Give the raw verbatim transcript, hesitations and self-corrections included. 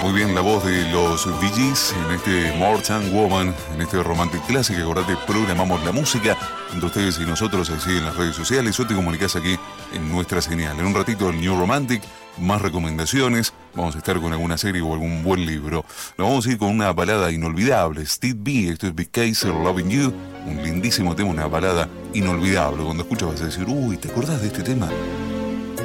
Muy bien, la voz de los Bee Gees en este More Time Woman, en este Romantic Classic. Acordate, programamos la música entre ustedes y nosotros así en las redes sociales o te comunicás aquí en nuestra señal. En un ratito el New Romantic, más recomendaciones. Vamos a estar con alguna serie o algún buen libro. Nos vamos a ir con una balada inolvidable. Steve B, esto es Big Kaiser, Loving You. Un lindísimo tema, una balada inolvidable. Cuando escuchas vas a decir, uy, ¿te acordás de este tema?